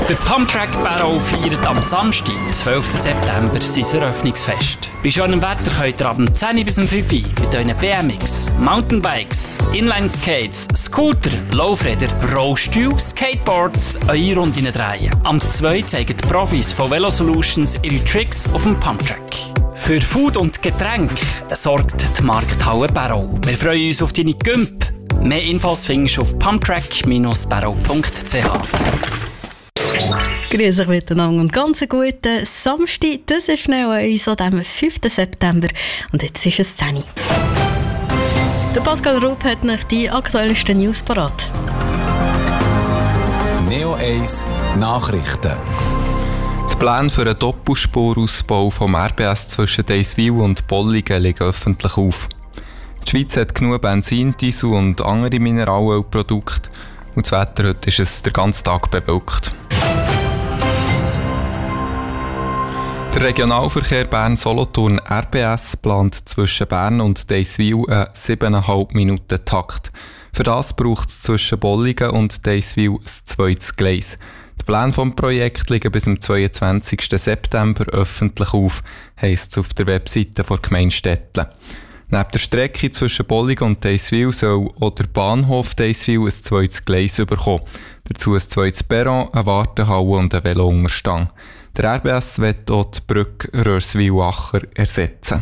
Der Pumptrack Barrow feiert am Samstag, 12. September, sein Eröffnungsfest. Bei schönem Wetter könnt ihr ab 10 bis 5 Uhr mit euren BMX, Mountainbikes, Inline-Skates, Scooter, Laufräder, Rollstühle, Skateboards eure Runden drehen. Am 2 zeigen die Profis von Velo Solutions ihre Tricks auf dem Pumptrack. Für Food und Getränke sorgt die Markthalle Barrow. Wir freuen uns auf deine Gümp. Mehr Infos findest du auf pumptrack-barrow.ch. Grüß euch miteinander und ganz einen guten Samstag. Das ist schnell uns an dem 5. September und jetzt ist es 10 Uhr. Der Pascal Rupp hat noch die aktuellsten News parat. Neo 1 Nachrichten. Die Pläne für einen Doppelspurausbau vom RBS zwischen Deiswil und Bolligen liegen öffentlich auf. Die Schweiz hat genug Benzin, Diesel und andere Mineralölprodukte und das Wetter heute ist es den ganzen Tag bewölkt. Der Regionalverkehr Bern-Solothurn RBS plant zwischen Bern und Deiswil einen 7,5 Minuten Takt. Für das braucht es zwischen Bolligen und Deiswil ein zweites Gleis. Die Pläne des Projekts liegen bis zum 22. September öffentlich auf, heisst es auf der Webseite der Gemeinde Stettlen. Neben der Strecke zwischen Bolligen und Deiswil soll auch der Bahnhof Deiswil ein zweites Gleis bekommen. Dazu ein zweites Perron, eine Wartehalle und ein Velounterstand. Der RBS wird auch die Brücke Röhrswil-Acher ersetzen.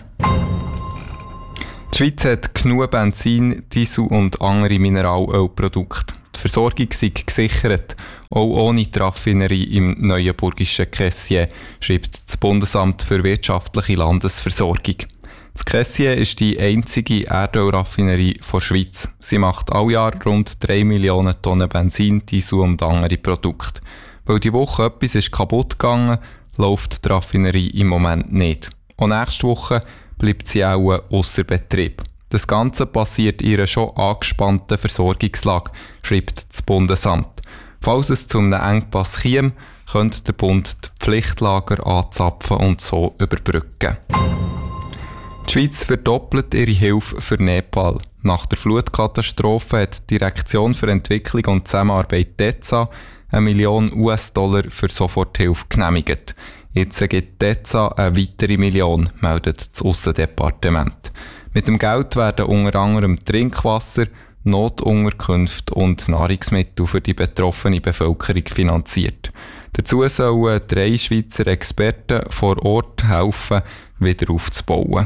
Die Schweiz hat genug Benzin, Diesel und andere Mineralölprodukte. Die Versorgung sei gesichert, auch ohne die Raffinerie im neuenburgischen Kessier, schreibt das Bundesamt für wirtschaftliche Landesversorgung. Das Kessier ist die einzige Erdölraffinerie der Schweiz. Sie macht all Jahr rund 3 Millionen Tonnen Benzin, Diesel und andere Produkte. Weil die Woche etwas ist kaputt gegangen, läuft die Raffinerie im Moment nicht. Und nächste Woche bleibt sie auch ausser Betrieb. Das Ganze passiert in einer schon angespannten Versorgungslage, schreibt das Bundesamt. Falls es zu einem Engpass käme, könnte der Bund die Pflichtlager anzapfen und so überbrücken. Die Schweiz verdoppelt ihre Hilfe für Nepal. Nach der Flutkatastrophe hat die Direktion für Entwicklung und Zusammenarbeit DEZA $1 Million für Soforthilfe genehmigt. Jetzt gibt DEZA eine weitere Million, meldet das Aussendepartement. Mit dem Geld werden unter anderem Trinkwasser, Notunterkünfte und Nahrungsmittel für die betroffene Bevölkerung finanziert. Dazu sollen 3 Schweizer Experten vor Ort helfen, wieder aufzubauen.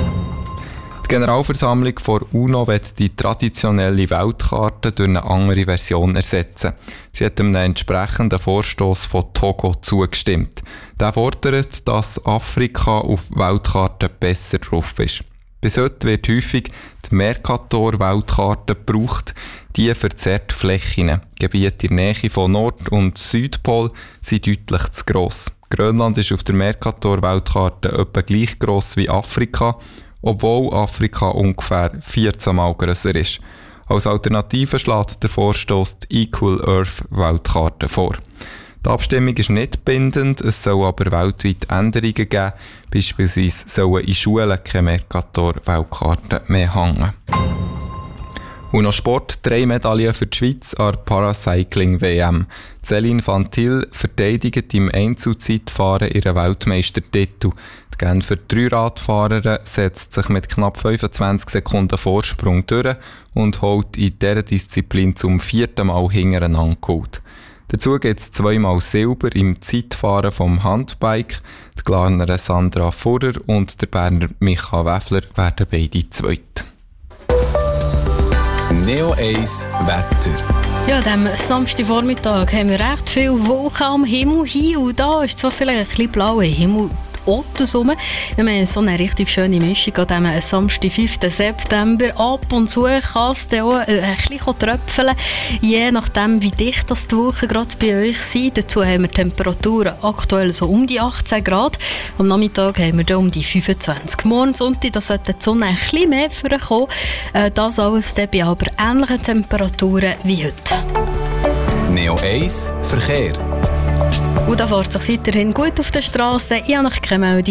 Die Generalversammlung der UNO wird die traditionelle Weltkarte durch eine andere Version ersetzen. Sie hat einem entsprechenden Vorstoss von Togo zugestimmt. Der fordert, dass Afrika auf Weltkarten besser drauf ist. Bis heute wird häufig die Mercator-Weltkarte gebraucht. Die verzerrt Flächen. Gebiete in der Nähe von Nord- und Südpol sind deutlich zu gross. Grönland ist auf der Mercator-Weltkarte etwa gleich gross wie Afrika, obwohl Afrika ungefähr 14 Mal grösser ist. Als Alternative schlägt der Vorstoss die Equal Earth Weltkarte vor. Die Abstimmung ist nicht bindend, es soll aber weltweit Änderungen geben. Beispielsweise sollen in Schulen keine Mercator-Weltkarten mehr hängen. Und noch Sport, 3 Medaillen für die Schweiz an der Paracycling-WM. Céline Van Til verteidigt im Einzelzeitfahren ihren Weltmeistertitel. Die Genfer 3-Radfahrerin setzt sich mit knapp 25 Sekunden Vorsprung durch und holt in dieser Disziplin zum 4. Mal hintereinander geholt. Dazu gibt es 2 Mal Silber im Zeitfahren vom Handbike. Die Glarnerin Sandra Furrer und der Berner Micha Wäffler werden beide Zweite. Neo 1 Wetter. Ja, an diesem Samstagvormittag haben wir recht viel Wolken am Himmel. Hier und da ist zwar vielleicht ein bisschen blauer Himmel. Wir haben so eine richtig schöne Mischung an diesem Samstag, 5. September. Ab und zu kann es dann auch ein bisschen tröpfeln, je nachdem, wie dicht das die Woche gerade bei euch sind. Dazu haben wir Temperaturen aktuell so um die 18 Grad. Am Nachmittag haben wir dann um die 25. Morgen Sonntag, da sollte die Sonne ein bisschen mehr vorkommen. Das alles dann bei aber ähnlichen Temperaturen wie heute. Neo 1 Verkehr. Und da fährt sich weiterhin gut auf der Straße. Ich habe noch keine Meldung.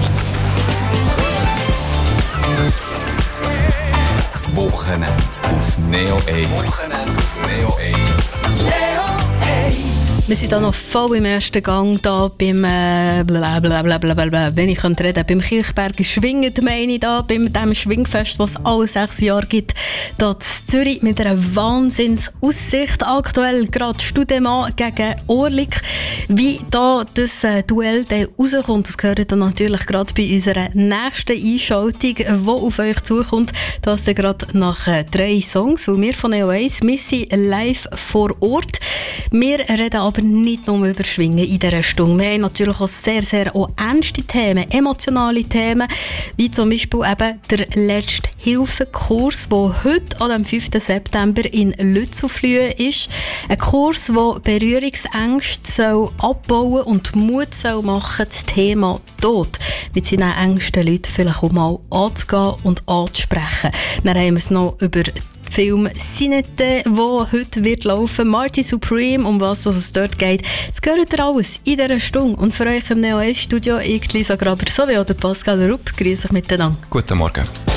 Das Wochenende auf Neo 1. Neo 1. Wir sind da noch voll im ersten Gang da beim wenn ich reden beim Kirchberger Schwingen, meine ich da, beim dem Schwingfest, das es alle 6 Jahre gibt, da in Zürich mit einer Wahnsinnsaussicht. Aktuell gerade Studemann gegen Orlik. Wie da das Duell rauskommt, das gehört dann natürlich gerade bei unserer nächsten Einschaltung, die auf euch zukommt. Das dann gerade nach 3 Songs, weil wir von NEO1, wir sind live vor Ort. Wir reden aber nicht nur über Schwingen in dieser Stunde. Wir haben natürlich auch sehr, sehr auch ernste Themen, emotionale Themen, wie zum Beispiel eben der Letzthilfekurs, der heute am 5. September in Lützelflüh ist. Ein Kurs, der Berührungsängste abbauen und Mut machen, das Thema Tod mit seinen engsten Leuten vielleicht auch mal anzugehen und anzusprechen. Dann haben wir es noch über Film Sinete, der heute wird laufen. Marty Supreme, um was es dort geht. Das gehört ihr alles in dieser Stunde. Und für euch im NEO1-Studio, ich, Lisa Graber, sowie auch der Pascal Rupp. Grüß euch miteinander. Guten Morgen.